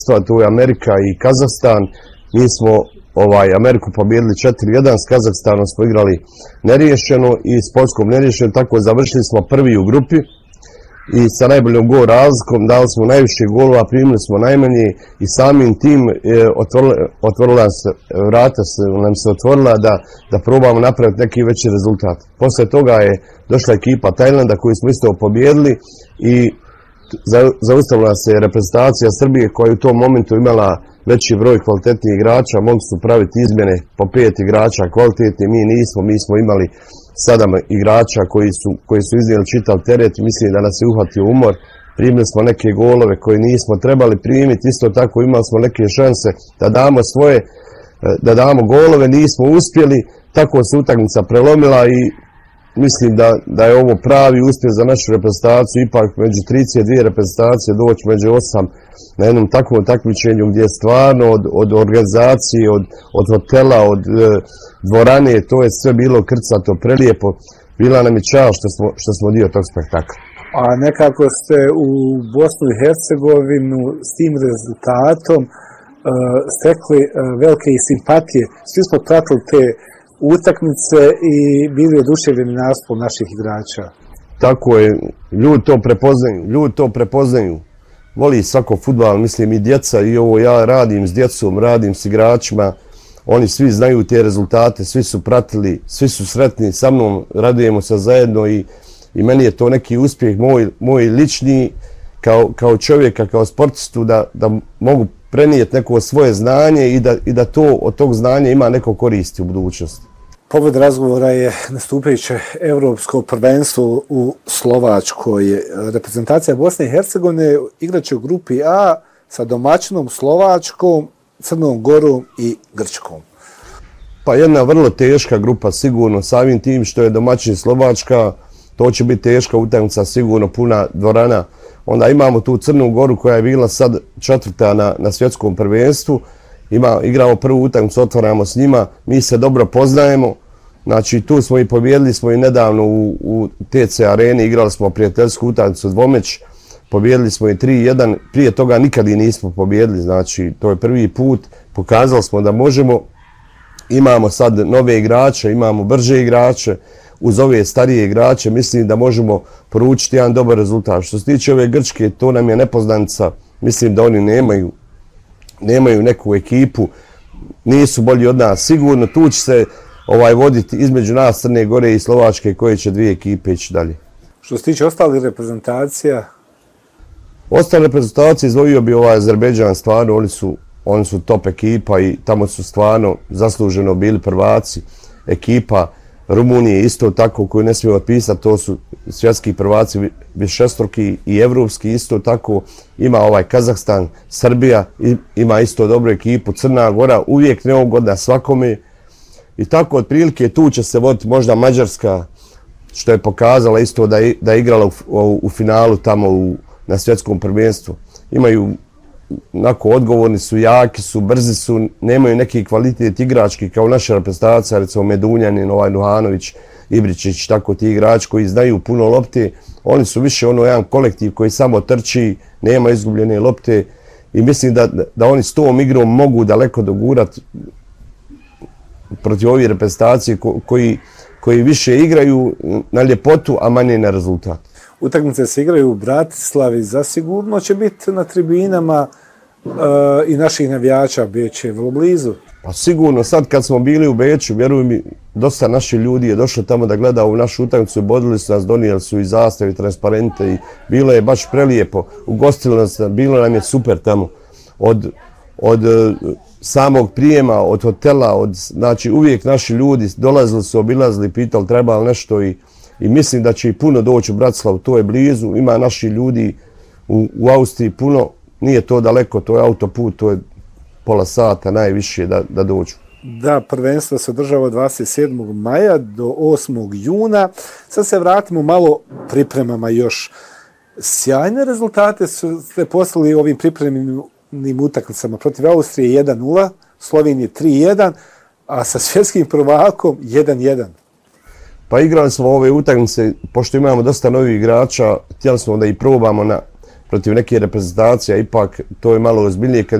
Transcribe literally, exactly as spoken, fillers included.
to je Amerika i Kazahstan. Mi smo ovaj, Ameriku pobijedili četiri jedan, s Kazahstanom smo igrali neriješeno i s Poljskom neriješeno, tako završili smo prvi u grupi i sa najboljom gol razlikom dali smo najviše golova, primili smo najmanje i samim tim e, otvorila, otvorila se, vrata se, nam se otvorila da, da probamo napraviti neki veći rezultat. Posle toga je došla ekipa Tajlanda koju smo isto pobijedili i zaustavila se reprezentacija Srbije koja je u tom momentu imala veći broj kvalitetnih igrača, mogli su praviti izmjene po pet igrača kvalitetni, mi nismo, mi smo imali sedam igrača koji su, koji su iznijeli čitav teret, mislim da nas je uhvatio umor, primili smo neke golove koje nismo trebali primiti, isto tako imali smo neke šanse da damo svoje, da damo golove, nismo uspjeli, tako se utakmica prelomila i mislim da, da je ovo pravi uspjeh za našu reprezentaciju, ipak među trideset dvije reprezentacije doći među osam na jednom takvom takmičenju gdje je stvarno od, od organizacije, od, od hotela, od e, dvorane, to je sve bilo krcato, prelijepo. Bila nam je čast što smo, što smo dio tog spektakla. A nekako ste u Bosnu i Hercegovinu s tim rezultatom e, stekli e, velike i simpatije. Svi smo pratili te utakmice i bili oduševljeni nastupom naših igrača. Tako je, ljudi to prepoznaju, ljudi to prepoznaju. Voli svako fudbal, mislim i djeca i ovo ja radim s djecom, radim s igračima, oni svi znaju te rezultate, svi su pratili, svi su sretni sa mnom, radujemo se zajedno i, i meni je to neki uspjeh moj, moj lični kao, kao čovjeka, kao sportistu da, da mogu prenijeti neko svoje znanje i da, i da to od tog znanja ima neko koristi u budućnosti. Povod razgovora je nastupajuće evropsko prvenstvo u Slovačkoj. Reprezentacija Bosne i Hercegovine igraće u grupi A sa domaćinom Slovačkom, Crnom Gorom i Grčkom. Pa jedna vrlo teška grupa sigurno, samim tim što je domaćin Slovačka, to će biti teška utakmica, sigurno puna dvorana. Onda imamo tu Crnu Goru koja je bila sad četvrta na, na svjetskom prvenstvu. Ima, igramo prvu utakmicu, otvaramo s njima, mi se dobro poznajemo. Znači tu smo i pobjedili smo i nedavno u, u T C areni, igrali smo prijateljsku utakmicu dvomeć, pobjedili smo i tri jedan, prije toga nikad i nismo pobjedili, znači to je prvi put, pokazali smo da možemo, imamo sad nove igrače, imamo brže igrače, uz ove starije igrače mislim da možemo poručiti jedan dobar rezultat. Što se tiče ove Grčke, to nam je nepoznanica, mislim da oni nemaju, nemaju neku ekipu, nisu bolji od nas, sigurno tu će se ovaj voditi između nas Crne Gore i Slovačke koje će dvije ekipe ići dalje. Što se tiče ostalih reprezentacija? Ostale reprezentacije izdvojio bi ovaj Azerbejdžan, stvarno oni su, oni su top ekipa i tamo su stvarno zasluženo bili prvaci. Ekipa Rumunije isto tako koju ne smijemo otpisati, to su svjetski prvaci višestruki i evropski isto tako. Ima ovaj Kazahstan, Srbija, ima isto dobru ekipu, Crna Gora uvijek neugodna svakome. I tako otprilike tu će se voditi možda Mađarska, što je pokazala isto da je, da je igrala u, u, u finalu tamo u, na svjetskom prvenstvu. Imaju, onako, odgovorni su, jaki su, brzi su, nemaju neki kvalitet igrački kao naša reprezentacija, recimo Medunjanin, ovaj Nuhanović, Ibričić, tako ti igrači koji znaju puno lopte. Oni su više ono jedan kolektiv koji samo trči, nema izgubljene lopte i mislim da, da oni s tom igrom mogu daleko dogurati protiv ovih reprezentacije koji, koji više igraju na ljepotu, a manje na rezultat. Utakmice se igraju u Bratislavi, zasigurno će biti na tribinama e, i naših navijača, Beč je vrlo blizu. Pa sigurno, sad kad smo bili u Beču, vjerujem mi, dosta naših ljudi je došlo tamo da gleda ovu našu utakmicu, bodili su nas, donijeli su i zastave, transparente i bilo je baš prelijepo. Ugostili nas, bilo nam je super tamo. Od, od samog prijema, od hotela, od, znači uvijek naši ljudi dolazili su, obilazili, pitali treba li nešto i, i mislim da će i puno doći u Bratislavu, to je blizu, ima naši ljudi u, u Austriji puno, nije to daleko, to je autoput, to je pola sata najviše da, da dođu. Da, prvenstvo se održava od dvadeset sedmog maja do osmog juna. Sad se vratimo malo pripremama još. Sjajne rezultate su ste poslali ovim pripremnim utakmicama protiv Austrije jedan nula, Slovenije tri jedan, a sa svjetskim prvakom jedan jedan. Pa igrali smo ove utakmice, pošto imamo dosta novih igrača, htjeli smo da i probamo na protiv neke reprezentacije, ipak to je malo ozbiljnije kad